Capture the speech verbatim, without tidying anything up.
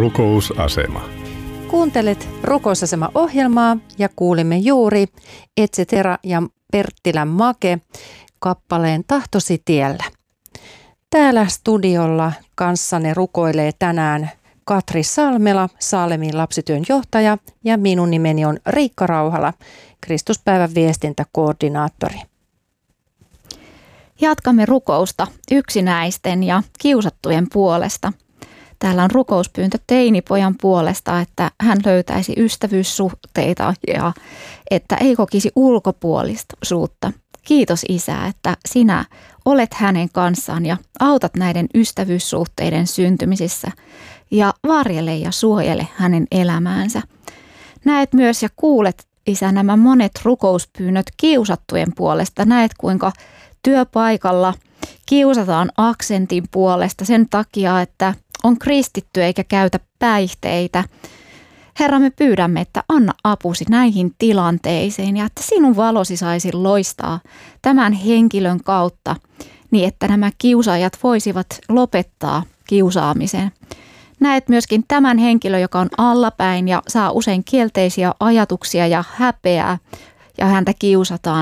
Rukousasema. Kuuntelet Rukousasema-ohjelmaa ja kuulimme juuri Etsetera ja Perttilän Make kappaleen Tahtosi tiellä. Täällä studiolla kanssanne rukoilee tänään Katri Salmela, Saalemin lapsityön johtaja, ja minun nimeni on Riikka Rauhala, Kristuspäivän viestintäkoordinaattori. Jatkamme rukousta yksinäisten ja kiusattujen puolesta. Täällä on rukouspyyntö teinipojan puolesta, että hän löytäisi ystävyyssuhteita ja että ei kokisi ulkopuolisuutta. Kiitos Isä, että sinä olet hänen kanssaan ja autat näiden ystävyyssuhteiden syntymisissä ja varjele ja suojele hänen elämäänsä. Näet myös ja kuulet, Isä, nämä monet rukouspyynnöt kiusattujen puolesta. Näet, kuinka työpaikalla kiusataan aksentin puolesta sen takia, että on kristitty eikä käytä päihteitä. Herra, me pyydämme, että anna apusi näihin tilanteisiin ja että sinun valosi saisi loistaa tämän henkilön kautta niin, että nämä kiusaajat voisivat lopettaa kiusaamisen. Näet myöskin tämän henkilön, joka on allapäin ja saa usein kielteisiä ajatuksia ja häpeää ja häntä kiusataan.